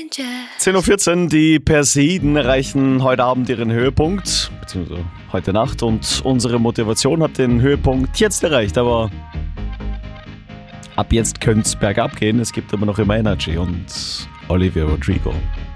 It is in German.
10.14 Uhr, die Persiden erreichen heute Abend ihren Höhepunkt, beziehungsweise heute Nacht, und unsere Motivation hat den Höhepunkt jetzt erreicht, aber ab jetzt könnte es bergab gehen, es gibt aber noch immer Energy und Olivia Rodrigo.